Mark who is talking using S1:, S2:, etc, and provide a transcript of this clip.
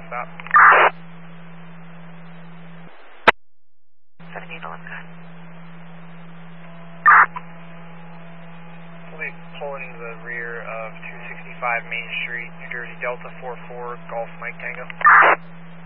S1: stop.
S2: 7811, go ahead.
S1: We'll be pulling into the rear of 265 Main Street, New Jersey, Delta 44, Golf Mike Tango.